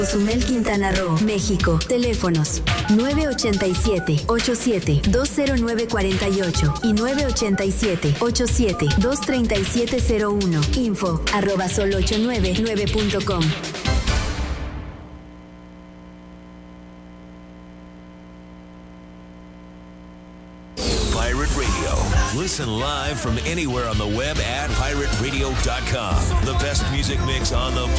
Cozumel, Quintana Roo, México. Teléfonos 987-87-20948 y 987-87-23701. info@sol899.com. Pirate Radio. Listen live from anywhere on the web at pirateradio.com. The best music mix on the